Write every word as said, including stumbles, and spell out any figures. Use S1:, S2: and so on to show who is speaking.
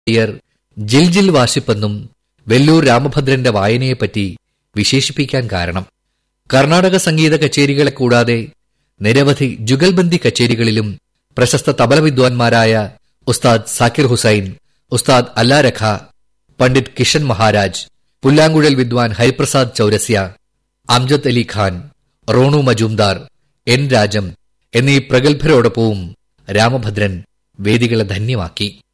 S1: അയ്യർ ജിൽ ജിൽ വാശിപ്പെന്നും വെല്ലൂർ രാമഭദ്രന്റെ വായനയെപ്പറ്റി വിശേഷിപ്പിക്കാൻ കാരണം കർണാടക സംഗീത കച്ചേരികളെ കൂടാതെ നിരവധി ജുഗൽബന്ദി കച്ചേരികളിലും പ്രശസ്ത തബല വിദ്വാൻമാരായ ഉസ്താദ് സാക്കിർ ഹുസൈൻ, ഉസ്താദ് അല്ലാരഖ, പണ്ഡിറ്റ് കിഷൻ മഹാരാജ്, പുല്ലാങ്കുഴൽ വിദ്വാൻ ഹരിപ്രസാദ് ചൌരസ്യ, അംജദ് അലി ഖാൻ, റോണു മജൂംദാർ, എൻ രാജം എന്നീ പ്രഗത്ഭരോടൊപ്പവും രാമഭദ്രൻ വേദികളെ ധന്യമാക്കി.